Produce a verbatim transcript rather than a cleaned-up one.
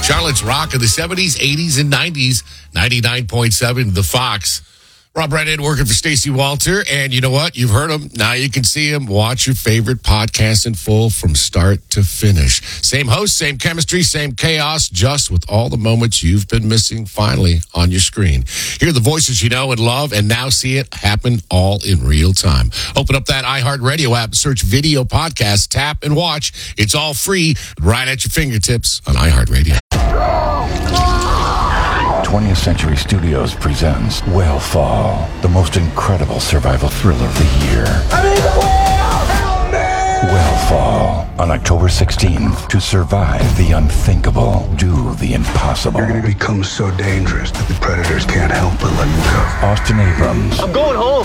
Charlotte's rock of the seventies, eighties, and nineties. ninety-nine point seven The Fox. Rob Brennan working for Stacey Walter. And you know what? You've heard him. Now you can see him. Watch your favorite podcast in full from start to finish. Same host, same chemistry, same chaos, just with all the moments you've been missing finally on your screen. Hear the voices you know and love, and now see it happen all in real time. Open up that iHeartRadio app, search video podcast, tap, and watch. It's all free right at your fingertips on iHeartRadio. twentieth Century Studios presents Whalefall, the most incredible survival thriller of the year. I'm in the whale! Help me! Whalefall, on October sixteenth. To survive the unthinkable, do the impossible. You're going to become so dangerous that the predators can't help but let you go. Austin Abrams, I'm going home!